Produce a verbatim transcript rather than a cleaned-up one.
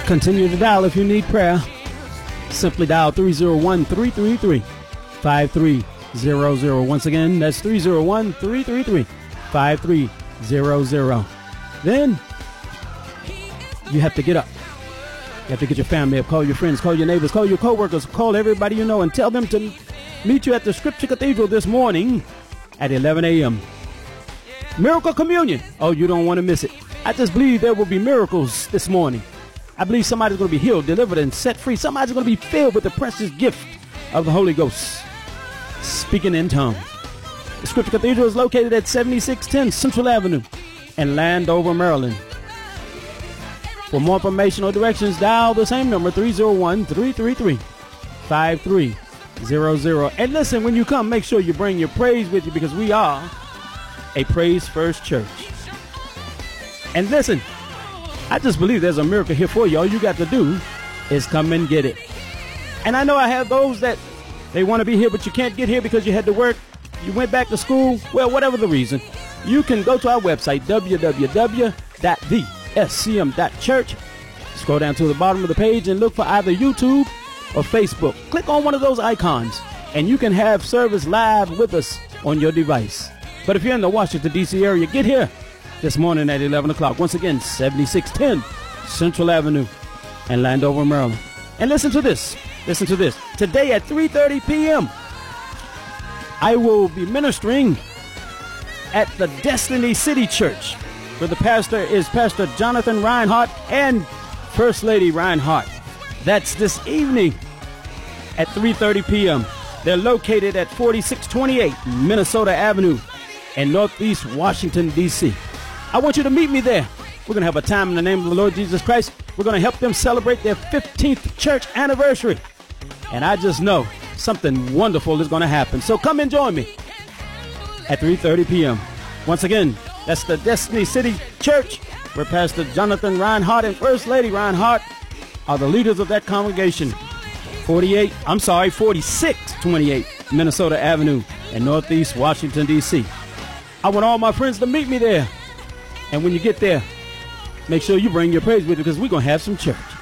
Continue to dial if you need prayer. Simply dial three oh one, three three three, five three zero zero. Once again, that's three oh one, three three three, five three zero zero. Then you have to get up. You have to get your family up, call your friends, call your neighbors, call your co-workers, call everybody you know, and tell them to meet you at the Scripture Cathedral this morning at eleven a.m. Miracle Communion. Oh, you don't want to miss it. I just believe there will be miracles this morning. I believe somebody's going to be healed, delivered, and set free. Somebody's going to be filled with the precious gift of the Holy Ghost, speaking in tongues. The Scripture Cathedral is located at seventy-six ten Central Avenue in Landover, Maryland. For more information or directions, dial the same number, three oh one, three three three, five three zero zero. And listen, when you come, make sure you bring your praise with you, because we are a Praise First Church. And listen, I just believe there's a miracle here for you. All you got to do is come and get it. And I know I have those that they want to be here, but you can't get here because you had to work, you went back to school, well, whatever the reason. You can go to our website, w w w dot the s c m dot church. Scroll down to the bottom of the page and look for either YouTube or Facebook. Click on one of those icons, and you can have service live with us on your device. But if you're in the Washington, D C area, get here this morning at eleven o'clock. Once again, seventy-six ten Central Avenue in Landover, Maryland. And listen to this. Listen to this. Today at three thirty p.m., I will be ministering at the Destiny City Church, where the pastor is Pastor Jonathan Reinhardt and First Lady Reinhardt. That's this evening at three thirty p.m. They're located at forty-six twenty-eight Minnesota Avenue in Northeast Washington, D C I want you to meet me there. We're going to have a time in the name of the Lord Jesus Christ. We're going to help them celebrate their fifteenth church anniversary. And I just know something wonderful is going to happen. So come and join me at three thirty p.m. Once again, that's the Destiny City Church, where Pastor Jonathan Reinhardt and First Lady Reinhardt are the leaders of that congregation. forty-eight, I'm sorry, forty-six twenty-eight Minnesota Avenue in Northeast Washington, D C I want all my friends to meet me there. And when you get there, make sure you bring your praise with you, because we're going to have some church.